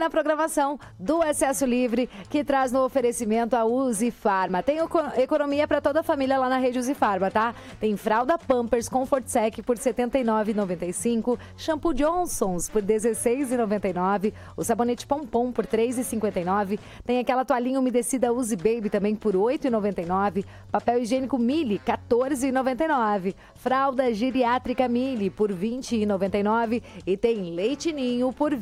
na programação do Acesso Livre, que traz no oferecimento a Uzi Farma. Tem economia para toda a família lá na rede Uzi Farma, tá? Tem fralda Pampers Comfort Sec por R$ 79,95, shampoo Johnson's por R$ 16,99, o sabonete Pompom por R$ 3,59, tem aquela toalhinha umedecida Uzi Baby também por R$ 8,99, papel higiênico Mili, R$ 14,99, fralda geriátrica Mili por R$ 20,99 e tem leite Ninho por R$